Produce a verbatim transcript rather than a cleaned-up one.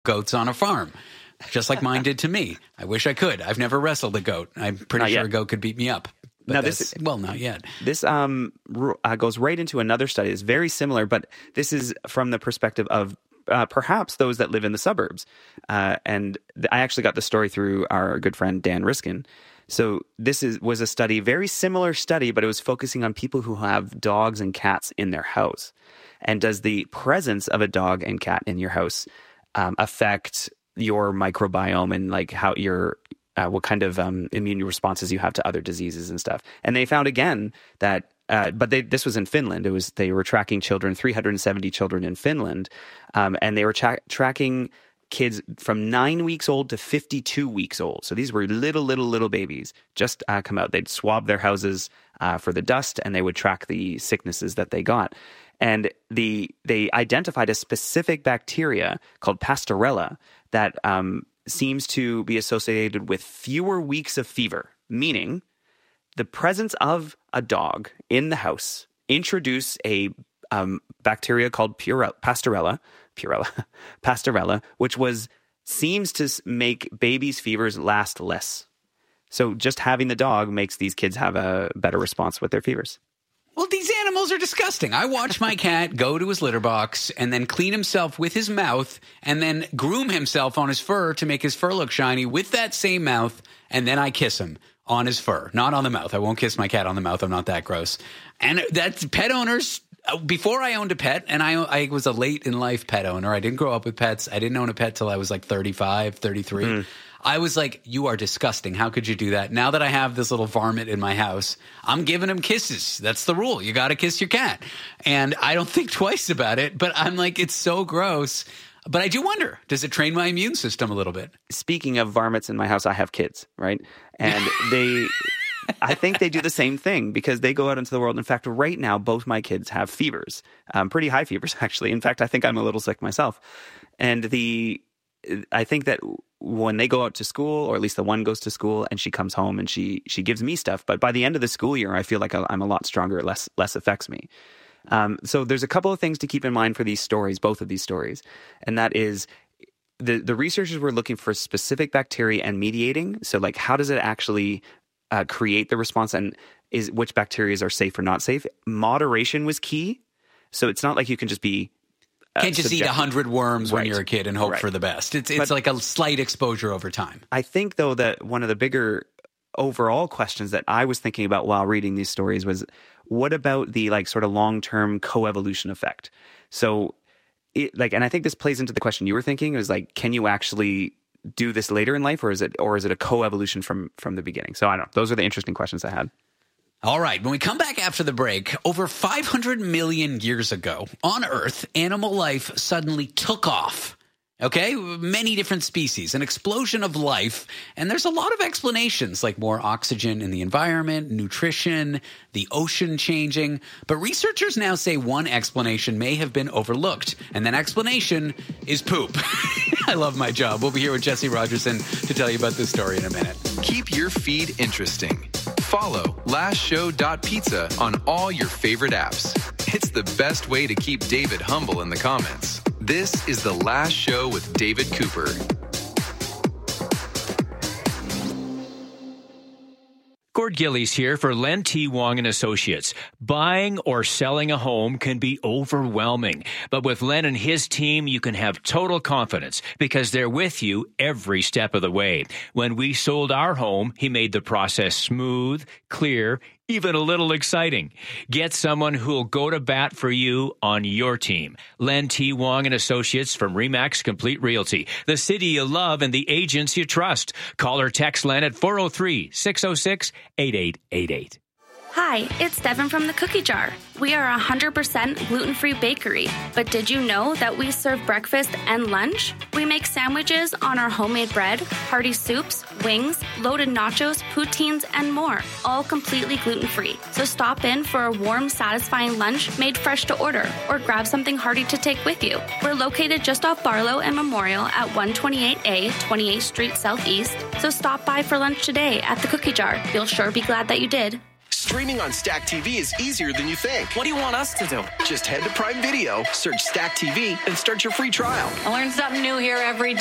goats on a farm, just like mine did to me. I wish I could. I've never wrestled a goat. I'm pretty Not sure yet. a goat could beat me up. But Now, this well, not yet. This um, uh, goes right into another study. It's very similar, but this is from the perspective of uh, perhaps those that live in the suburbs. Uh, and th- I actually got the story through our good friend Dan Riskin. So this is was a study, very similar study, but it was focusing on people who have dogs and cats in their house. And does the presence of a dog and cat in your house um, affect your microbiome and like how your Uh, what kind of um, immune responses you have to other diseases and stuff. And they found again that, uh, but they, this was in Finland. It was they were tracking children, three hundred seventy children in Finland, um, and they were tra- tracking kids from nine weeks old to fifty-two weeks old. So these were little, little, little babies just uh, come out. They'd swab their houses uh, for the dust, and they would track the sicknesses that they got. And the they identified a specific bacteria called Pastorella that um, seems to be associated with fewer weeks of fever, meaning the presence of a dog in the house introduced a um, bacteria called Purell- Pastorella, Purella, Pastorella, which was seems to make babies' fevers last less. So just having the dog makes these kids have a better response with their fevers. Well, these animals are disgusting. I watch my cat go to his litter box and then clean himself with his mouth and then groom himself on his fur to make his fur look shiny with that same mouth, and then I kiss him on his fur, not on the mouth. I won't kiss my cat on the mouth. I'm not that gross. And that's pet owners. Before I owned a pet, and I I was a late in life pet owner. I didn't grow up with pets. I didn't own a pet till I was like thirty-five, thirty-three. Mm. I was like, you are disgusting. How could you do that? Now that I have this little varmint in my house, I'm giving him kisses. That's the rule. You got to kiss your cat. And I don't think twice about it, but I'm like, it's so gross. But I do wonder, does it train my immune system a little bit? Speaking of varmints in my house, I have kids, right? And they, I think they do the same thing because they go out into the world. In fact, right now, both my kids have fevers, um, pretty high fevers, actually. In fact, I think I'm a little sick myself. And the, I think that when they go out to school, or at least the one goes to school, and she comes home and she she gives me stuff. But by the end of the school year, I feel like I'm a lot stronger. It less less affects me. Um, so there's a couple of things to keep in mind for these stories, both of these stories, and that is the the researchers were looking for specific bacteria and mediating. So like, how does it actually uh, create the response, and is which bacteria are safe or not safe? Moderation was key. So it's not like you can just be Uh, Can't just subjective. eat a hundred worms when right. you're a kid and hope right. for the best. It's it's but like a slight exposure over time. I think, though, that one of the bigger overall questions that I was thinking about while reading these stories was, what about the like sort of long-term coevolution effect? So, it, like, and I think this plays into the question you were thinking. It was like, can you actually do this later in life, or is it or is it a coevolution from from the beginning? So I don't know. Those are the interesting questions I had. All right. When we come back after the break, over five hundred million years ago on Earth, animal life suddenly took off. Okay? Many different species, an explosion of life. And there's a lot of explanations, like more oxygen in the environment, nutrition, the ocean changing. But researchers now say one explanation may have been overlooked. And that explanation is poop. I love my job. We'll be here with Jesse Rogerson to tell you about this story in a minute. Keep your feed interesting. Follow last show dot pizza on all your favorite apps. It's the best way to keep David humble in the comments. This is The Last Show with David Cooper. Gord Gillies here for Len T. Wong and Associates. Buying or selling a home can be overwhelming, but with Len and his team, you can have total confidence because they're with you every step of the way. When we sold our home, he made the process smooth, clear, even a little exciting. Get someone who'll go to bat for you on your team. Len T. Wong and Associates from RE/MAX Complete Realty. The city you love and the agents you trust. Call or text Len at four oh three, six oh six, eight eight eight eight. Hi, it's Devin from the Cookie Jar. We are a one hundred percent gluten-free bakery, but did you know that we serve breakfast and lunch? We make sandwiches on our homemade bread, hearty soups, wings, loaded nachos, poutines, and more, all completely gluten-free. So stop in for a warm, satisfying lunch made fresh to order, or grab something hearty to take with you. We're located just off Barlow and Memorial at one twenty-eight A, twenty-eighth Street Southeast, so stop by for lunch today at the Cookie Jar. You'll sure be glad that you did. Streaming on Stack T V is easier than you think. What do you want us to do? Just head to Prime Video, search Stack T V, and start your free trial. I learn something new here every day.